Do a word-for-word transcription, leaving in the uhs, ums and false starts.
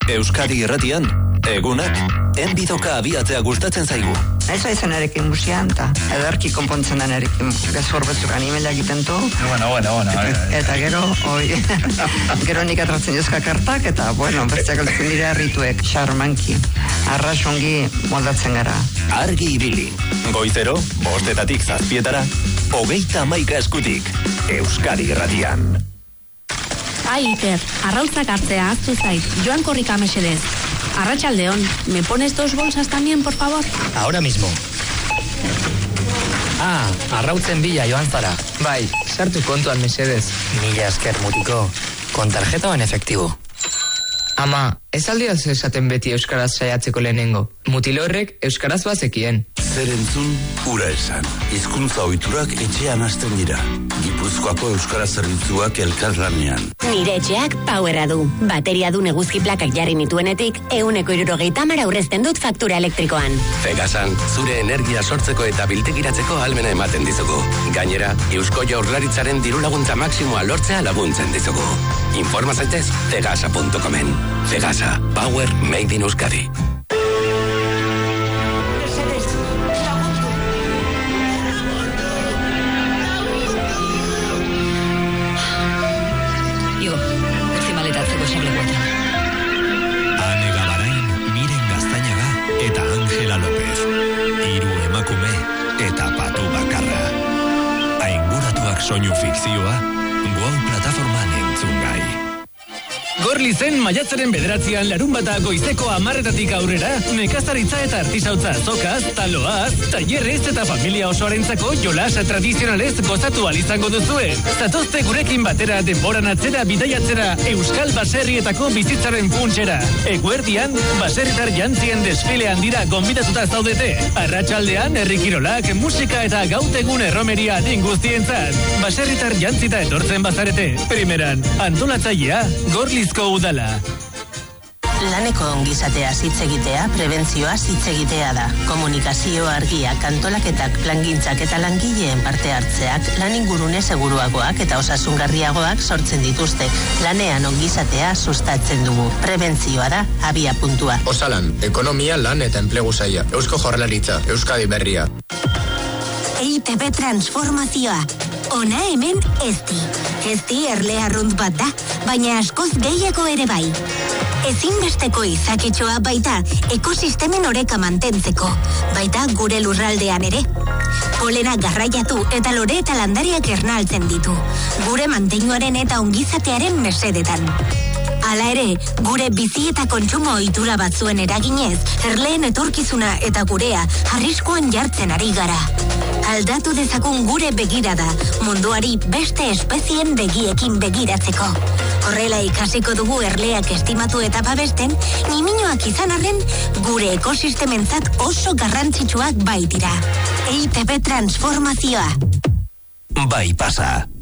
Euskadi Irratian, egunak, enbidoka abiatzea gustatzen zaigu. Ez aizenarekin musian, eta edarki konpontzen denarekin gezur bezuran imela egiten du. Bueno, bueno, bueno. Eta gero, oi, gero nik atratzen jozka kartak, eta, bueno, besteak altzen dira rituek, xarmanki, arrasongi moldatzen gara. Argi ibili, goizero, bostetatik zazpietara, hogeita hamaika eskutik, Euskadi Irratian. Ai, Iker, arrautzak hartzea aztu zait, joan korrika mesedez. Arratsaldeon, ¿me pones dos bolsas también, por favor? Ahora mismo. Ah, arrautzen bila joan zara. Bai, sartu kontuan mesedez. Mila esker mutiko. Con tarjeta o en efectivo? Ama, ez aldioz esaten beti euskaraz saiatzeko lehenengo. Mutilo horrek euskaraz bazekien. Zer entzun, ura esan. Hizkuntza ohiturak etxean hasten dira. Gipuzkoako euskara zerbitzuak elkarlanean. Nire etxeak powera du. Bateria du neguzki plakak jarri nituenetik, ehuneko hirurogeita hamar aurrezten dut faktura elektrikoan. Cegasan, zure energia sortzeko eta biltegiratzeko ahalmena ematen dizugu. Gainera, Eusko Jaurlaritzaren diru laguntza maksimoa lortzea laguntzen dizugu. Informa zaitez cegasa punto comen. Cegasa, power made in Euskadi. Soinu fikzioa, Guau plataforman entzun gai. Gorlizen maiatzaren bederatzean larun bata goizeko amarretatik aurrera, nekazaritza eta artisautza azokaz, taloaz, tailerrez eta familia osoarentzako jolas tradizionalez gozatu alizango duzue. Zatozte gurekin batera denboran atzera bidaiatzera Euskal Baserrietako bizitzaren funtsera. Eguerdian, baserritar jantzien desfile handira gonbidatuta zaudete. Arratsaldean herrikirolak, musika eta gautegun erromeria adin guztientzat. Baserritar jantzita etortzen bazarete. Primeran, antolatzailea, Gorlizko udala. Laneko ongizatea hitz egitea, prebentzioa hitz egitea da. Komunikazio argiak, antolaketak, plangintzak eta langileen parte hartzeak lan ingurune seguruagoak eta osasungarriagoak sortzen dituzte. Lanean ongizatea sustatzen dugu. Prebentzioa da abia puntua. Osalan, ekonomia, lan eta enplegu saila. Eusko Jaurlaritza, Euskadi Berria. E I T B transformazioa. Ona hemen ezti. Ezti erle arrunt bat da, baina askoz gehiago ere bai. Ezinbesteko izakitxoa baita ekosistemen oreka mantentzeko, baita gure lurraldean ere. Polena garraiatu eta lore eta landariak ernaltzen ditu, gure manteinuaren eta ongizatearen mesedetan. Hala ere, gure bizi eta kontsumo ohitura batzuen eraginez, erleen etorkizuna eta gurea arriskuan jartzen ari gara. Aldatu dezagun gure begirada, munduari beste espezien begiekin begiratzeko. Horrela ikasiko dugu erleak estimatu eta babesten, niminoak izan arren, gure ekosistementzat oso garrantzitsuak baitira. E I T B transformazioa. Bai pasa.